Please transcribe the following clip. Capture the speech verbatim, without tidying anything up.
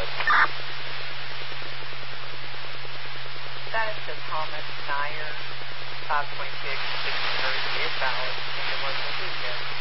Status to Thomas Nyer, five twenty-six, six thirty is valid, and the local who